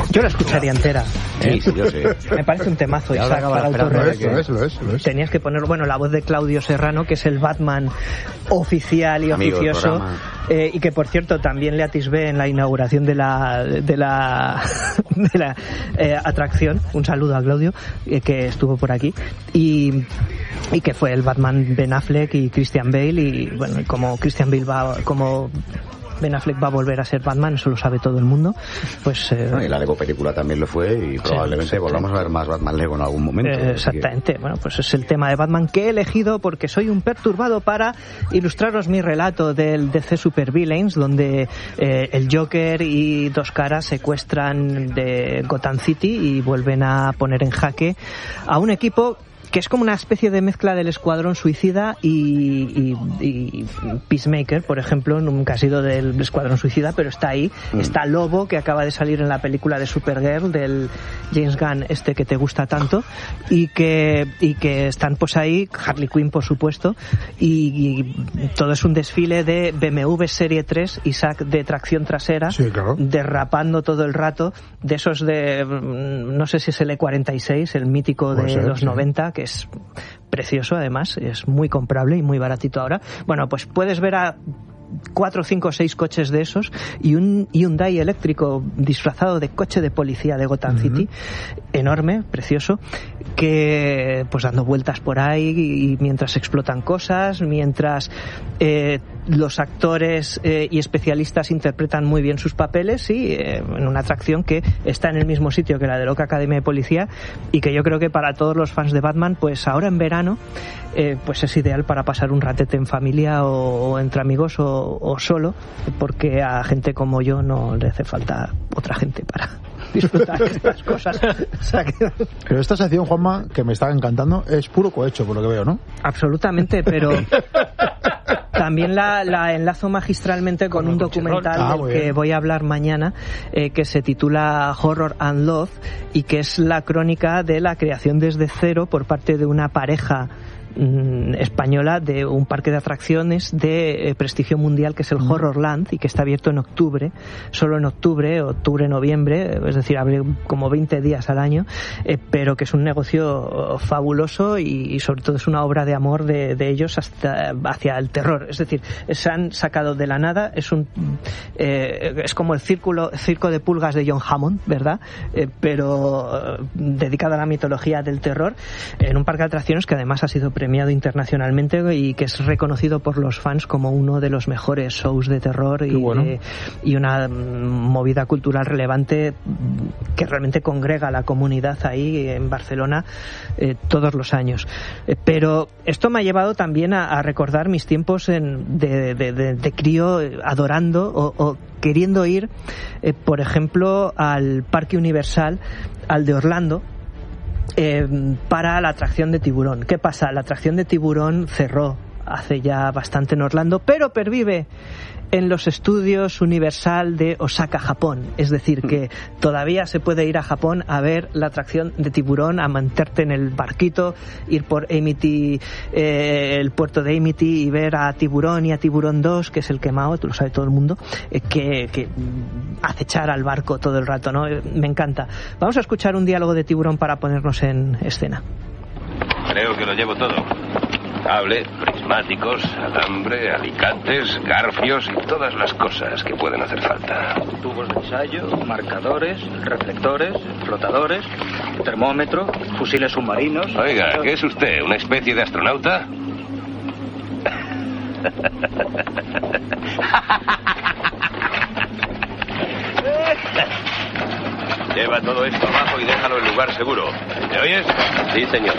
Yo la escucharía entera. Sí, yo sé. Me parece un temazo, Isaac, para autorrever. Lo es. Tenías que ponerlo, bueno, la voz de Claudio Serrano, que es el Batman oficial y amigo oficioso, y que por cierto también le atisbé en la inauguración de la atracción. Un saludo a Claudio, que estuvo por aquí, y que fue el Batman Ben Affleck y Christian Bale, y bueno, como Christian Bale como Ben Affleck va a volver a ser Batman, eso lo sabe todo el mundo. Pues y la Lego película también lo fue, y probablemente volvamos a ver más Batman Lego en algún momento. Exactamente. Bueno, pues es el tema de Batman que he elegido porque soy un perturbado para ilustraros mi relato del DC Supervillains, donde el Joker y Dos Caras secuestran de Gotham City y vuelven a poner en jaque a un equipo que es como una especie de mezcla del Escuadrón Suicida y Peacemaker, por ejemplo. Nunca ha sido del Escuadrón Suicida, pero está ahí. Está Lobo, que acaba de salir en la película de Supergirl del James Gunn, que te gusta tanto, y que están pues ahí, Harley Quinn por supuesto, y todo es un desfile de BMW Serie 3, Isaac, de tracción trasera, sí, claro, derrapando todo el rato, de esos de, no sé si es el E46, el mítico de los 90, que es precioso, además es muy comprable y muy baratito ahora. Bueno, pues puedes ver a 4, 5, 6 coches de esos y un Hyundai eléctrico disfrazado de coche de policía de Gotham City, enorme, precioso, que pues dando vueltas por ahí y mientras explotan cosas, mientras los actores y especialistas interpretan muy bien sus papeles, y en una atracción que está en el mismo sitio que la de Loca Academia de Policía, y que yo creo que para todos los fans de Batman, pues ahora en verano pues es ideal para pasar un ratete en familia o entre amigos o solo, porque a gente como yo no le hace falta otra gente para disfrutar de estas cosas. O sea que... Pero esta sección, Juanma, que me está encantando, es puro cohecho, por lo que veo, ¿no? Absolutamente, pero también la enlazo magistralmente con un documental del que voy a hablar mañana, que se titula Horror and Love, y que es la crónica de la creación desde cero por parte de una pareja española de un parque de atracciones de prestigio mundial, que es el Horrorland, y que está abierto en octubre, solo en octubre, noviembre, es decir, abre como 20 días al año, pero que es un negocio fabuloso y sobre todo es una obra de amor de ellos hacia el terror. Es decir, se han sacado de la nada, es como el circo de pulgas de John Hammond, ¿verdad? Pero dedicado a la mitología del terror, en un parque de atracciones que además ha sido premiado internacionalmente y que es reconocido por los fans como uno de los mejores shows de terror y una movida cultural relevante que realmente congrega a la comunidad ahí en Barcelona todos los años. Pero esto me ha llevado también a recordar mis tiempos de crío, adorando o queriendo ir, por ejemplo, al Parque Universal, al de Orlando, para la atracción de Tiburón. ¿Qué pasa? La atracción de Tiburón cerró hace ya bastante en Orlando, pero pervive en los estudios Universal de Osaka, Japón. Es decir, que todavía se puede ir a Japón a ver la atracción de Tiburón, a meterte en el barquito, ir por Amity, el puerto de Amity, y ver a Tiburón y a Tiburón 2, que es el quemado, lo sabe todo el mundo, que acechar al barco todo el rato, ¿no? Me encanta. Vamos a escuchar un diálogo de Tiburón para ponernos en escena. Creo que lo llevo todo. Cable, prismáticos, alambre, alicates, garfios y todas las cosas que pueden hacer falta. Tubos de ensayo, marcadores, reflectores, flotadores, termómetro, fusiles submarinos... Oiga, ¿qué es usted? ¿Una especie de astronauta? Lleva todo esto abajo y déjalo en lugar seguro. ¿Me oyes? Sí, señor.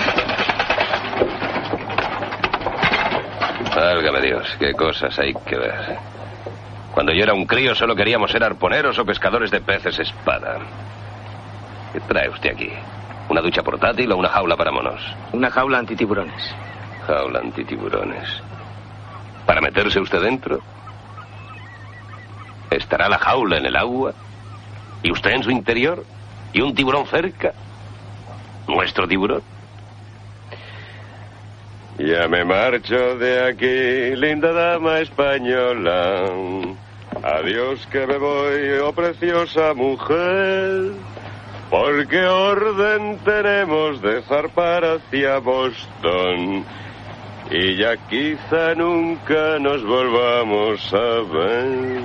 Válgame Dios, qué cosas hay que ver. Cuando yo era un crío solo queríamos ser arponeros o pescadores de peces espada. ¿Qué trae usted aquí? ¿Una ducha portátil o una jaula para monos? Una jaula antitiburones. Jaula antitiburones. ¿Para meterse usted dentro? ¿Estará la jaula en el agua? ¿Y usted en su interior? ¿Y un tiburón cerca? ¿Nuestro tiburón? Ya me marcho de aquí, linda dama española. Adiós que me voy, oh preciosa mujer, porque orden tenemos de zarpar hacia Boston y ya quizá nunca nos volvamos a ver.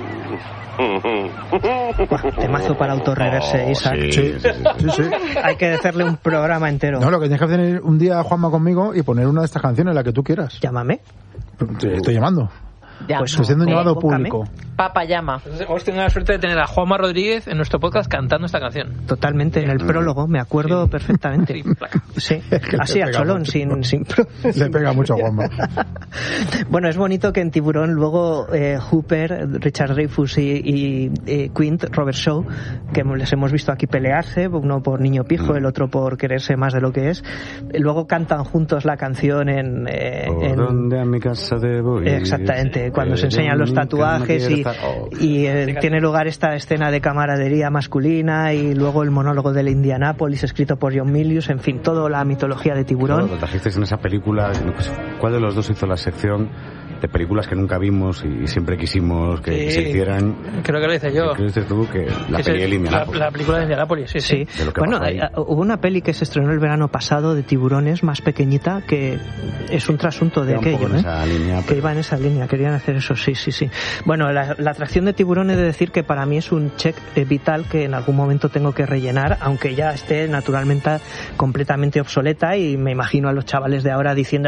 Temazo para autorreverse, Isaac. Sí. Hay que hacerle un programa entero. No, lo que tienes que hacer es un día, Juanma, conmigo y poner una de estas canciones, la que tú quieras. Llámame. Te estoy llamando. Ya. Pues estoy siendo un llamado Bócame. público. Papa llama. Hemos tenido la suerte de tener a Juanma Rodríguez en nuestro podcast cantando esta canción. Totalmente, en el prólogo, me acuerdo perfectamente. Sí, así a cholón, sin Le pega mucho a Juanma. Bueno, es bonito que en Tiburón luego Hooper, Richard Dreyfuss y Quint, Robert Shaw, que les hemos visto aquí pelearse, uno por niño pijo, el otro por quererse más de lo que es, luego cantan juntos la canción en ¿Dónde a mi casa debo ir? Exactamente, cuando se enseñan los tatuajes y tiene lugar esta escena de camaradería masculina y luego el monólogo del Indianápolis escrito por John Milius, en fin, toda la mitología de Tiburón. Lo trajisteis en esa película, ¿cuál de los dos hizo la sección de películas que nunca vimos y siempre quisimos que se hicieran? Creo que lo hice yo. Creo que tú que la peli del Indianápolis. La película de Indianápolis, sí. Bueno, hubo una peli que se estrenó el verano pasado de tiburones, más pequeñita, que es un trasunto de aquello, que iba en esa línea, querían hacer eso, sí. Bueno, la atracción de Tiburón, he de decir que para mí es un check vital que en algún momento tengo que rellenar, aunque ya esté naturalmente completamente obsoleta, y me imagino a los chavales de ahora diciendo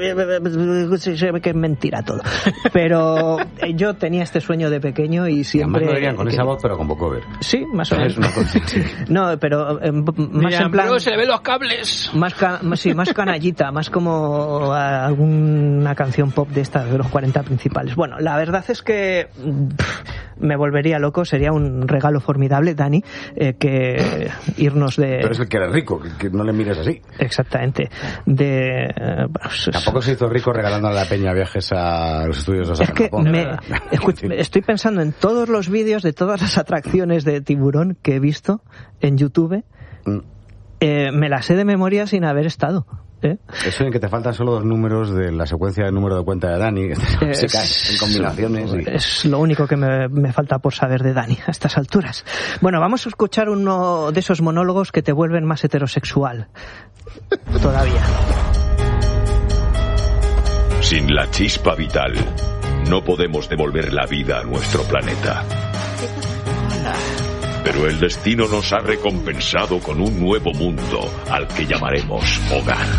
que es mentira todo. Pero yo tenía este sueño de pequeño y siempre... Además lo dirían con esa voz, pero con Vocoder. Sí, más o menos. Es una cosa así. No, pero más en plan... Pero se le ven los cables. Más canallita, más como alguna canción pop de estas de los 40 principales. Bueno, la verdad es que me volvería loco, sería un regalo formidable, Dani, que irnos de... Pero es el que era rico, que no le mires así. Exactamente. Tampoco se hizo rico regalando a la peña viajes a los estudios de Osaka. Es que estoy pensando en todos los vídeos de todas las atracciones de Tiburón que he visto en YouTube. Me las sé de memoria sin haber estado. Eso en que te faltan solo 2 números de la secuencia de número de cuenta de Dani, se cae en combinaciones. Es lo único que me falta por saber de Dani a estas alturas. Bueno, vamos a escuchar uno de esos monólogos que te vuelven más heterosexual. Todavía. Sin la chispa vital, no podemos devolver la vida a nuestro planeta. Pero el destino nos ha recompensado con un nuevo mundo al que llamaremos hogar.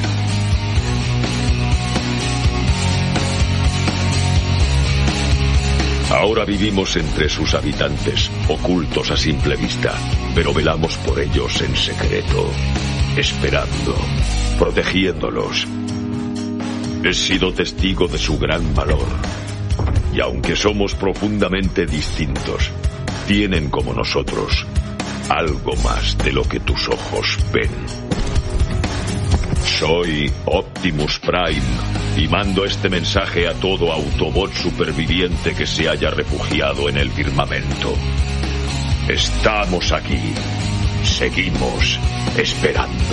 Ahora vivimos entre sus habitantes, ocultos a simple vista, pero velamos por ellos en secreto, esperando, protegiéndolos. He sido testigo de su gran valor, y aunque somos profundamente distintos, tienen como nosotros algo más de lo que tus ojos ven. Soy Optimus Prime y mando este mensaje a todo Autobot superviviente que se haya refugiado en el firmamento. Estamos aquí. Seguimos esperando.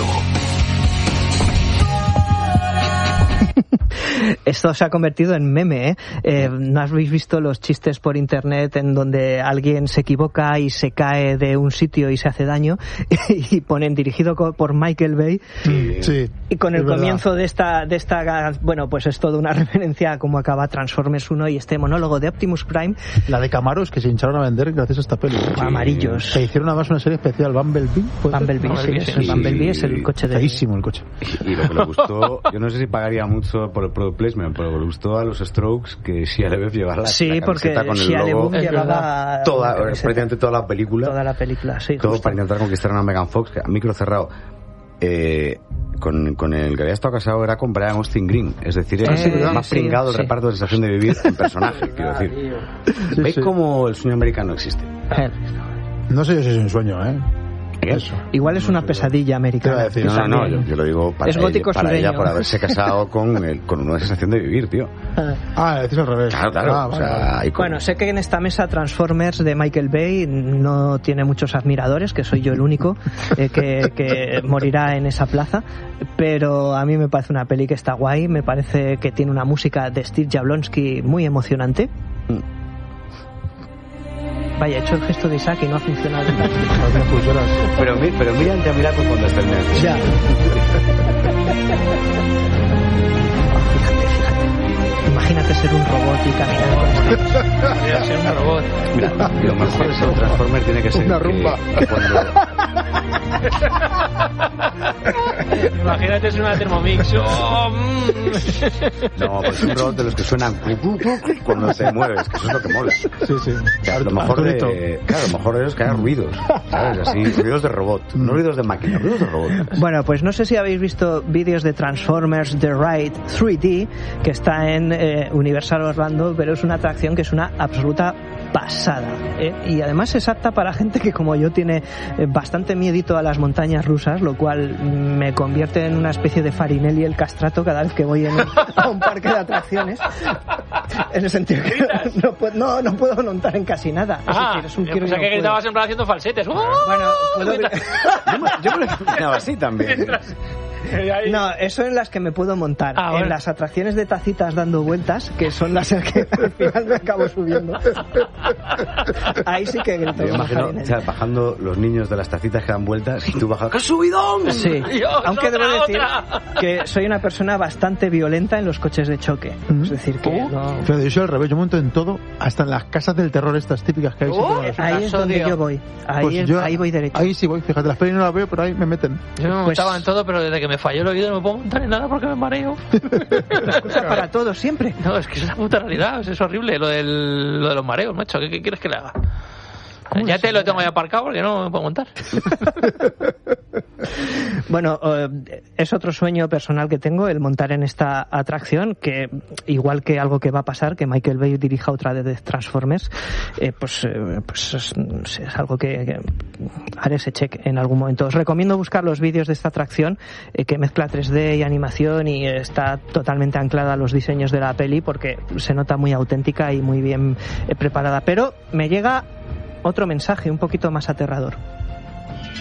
Esto se ha convertido en meme, ¿No habéis visto los chistes por internet en donde alguien se equivoca y se cae de un sitio y se hace daño y ponen dirigido por Michael Bay? Sí, y con el comienzo de esta, bueno, pues es toda una referencia a cómo acaba Transformers 1 y este monólogo de Optimus Prime. La de Camaros que se hincharon a vender gracias a esta peli. Amarillos. Se hicieron además una serie especial, Bumblebee. Bumblebee es el coche de... Feísimo el coche. Y lo que le gustó, yo no sé si pagaría mucho por el product placement, pero le gustó a los Strokes que Shia LaBeouf llevara la camiseta con el logo. Llevaba prácticamente toda la película. Toda la película, sí. Todo para intentar conquistar a Megan Fox, que a micro cerrado. Con el que había estado casado era con Brian Austin Green, es decir, es más pringado el reparto de Sensación de Vivir en personaje, quiero decir. ¿Veis cómo el sueño americano existe? No sé yo si es un sueño, Eso. Igual es una pesadilla americana. Decir, no, yo lo digo para ella por haberse casado con una sensación de vivir, tío. Decís al revés. Claro. Bueno, sé que en esta mesa Transformers de Michael Bay no tiene muchos admiradores, que soy yo el único que morirá en esa plaza, pero a mí me parece una peli que está guay, me parece que tiene una música de Steve Jablonsky muy emocionante. Vaya, he hecho el gesto de Isaac y no ha funcionado. Pero mira el Yamiraco cuando está en el... Ya. Imagínate ser un robot y caminar con ser un robot. Mira, lo mejor de ser un Transformer tiene que ser una rumba. Imagínate ser una Thermomix. No, pues un robot de los que suenan cuando te mueves, que eso es lo que mola. Sí. Claro, lo mejor de ellos es que haya ruidos, ¿sabes? Así, ruidos de robot, no ruidos de máquina, ruidos de robot. Bueno, pues no sé si habéis visto vídeos de Transformers The Ride 3D, que está en Universal Orlando, pero es una atracción que es una absoluta pasada, y además es apta para gente que como yo tiene bastante miedito a las montañas rusas, lo cual me convierte en una especie de Farinelli el castrato cada vez que voy a un parque de atracciones, en el sentido que no puedo montar en casi nada. Es decir, es que gritabas en plan haciendo falsetes. Bueno, yo me lo imaginaba así también. No, eso en las que me puedo montar. Bueno. En las atracciones de tacitas dando vueltas, que son las que al final me acabo subiendo. Ahí sí que grito. Yo imagino, bajando los niños de las tacitas que dan vueltas y tú bajas. ¡Qué subidón! Sí, Dios, aunque debo decir que soy una persona bastante violenta en los coches de choque. Es decir, que no... Fíjate, yo soy al revés, yo monto en todo, hasta en las casas del terror estas típicas que hay. Ahí es donde yo voy. Ahí voy derecho. Ahí sí voy, fíjate, las pelis no las veo, pero ahí me meten. Yo me montaba en todo, pero desde que me falló el oído no me puedo montar en nada porque me mareo. Para todo, siempre. No, es que es una puta realidad, es horrible lo de los mareos, macho. ¿Qué quieres que le haga? Ya te lo tengo ahí aparcado porque no me puedo montar. Bueno, es otro sueño personal que tengo, el montar en esta atracción, que igual que algo que va a pasar, que Michael Bay dirija otra de Transformers, pues es algo que haré ese check en algún momento. Os recomiendo buscar los vídeos de esta atracción, que mezcla 3D y animación y está totalmente anclada a los diseños de la peli, porque se nota muy auténtica y muy bien preparada. Pero me llega otro mensaje un poquito más aterrador.